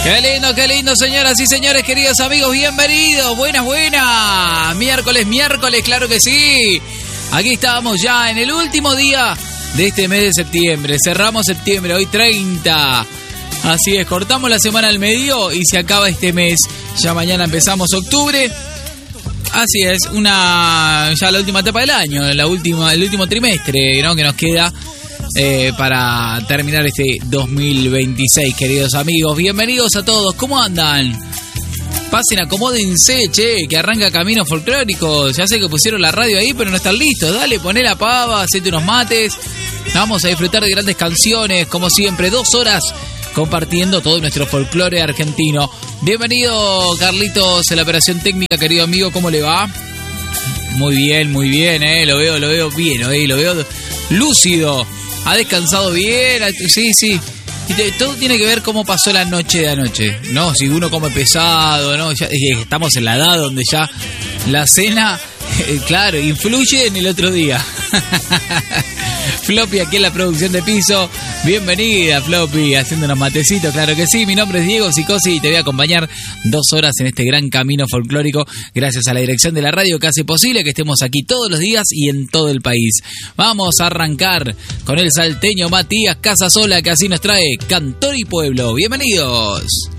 Qué lindo, señoras y señores, queridos amigos, bienvenidos, buenas, miércoles, claro que sí. Aquí estamos ya en el último día de este mes de septiembre, cerramos septiembre, hoy 30. Así es, cortamos la semana al medio y se acaba este mes, ya mañana empezamos octubre. Así es, ya la última etapa del año, el último trimestre, ¿no?, que nos queda para terminar este 2026, queridos amigos. Bienvenidos a todos, ¿cómo andan? Pasen, acomódense, que arranca Camino Folclórico. Ya sé que pusieron la radio ahí, pero no están listos. Dale, poné la pava, hacete unos mates. Vamos a disfrutar de grandes canciones, como siempre, 2 horas compartiendo todo nuestro folclore argentino. Bienvenido, Carlitos, a la operación técnica, querido amigo, ¿cómo le va? Muy bien, lo veo bien, lo veo lúcido. Ha descansado bien, sí. Y todo tiene que ver cómo pasó la noche de anoche, ¿no? Si uno come pesado, ¿no? Ya, estamos en la edad donde ya la cena, claro, influye en el otro día. Floppy aquí en la producción de piso. Bienvenida, Floppy, haciendo unos matecitos, claro que sí. Mi nombre es Diego Sicosi y te voy a acompañar 2 horas en este gran camino folclórico, gracias a la dirección de la radio que hace posible que estemos aquí todos los días y en todo el país. Vamos a arrancar con el salteño Matías Casasola, que así nos trae Cantor y Pueblo. Bienvenidos.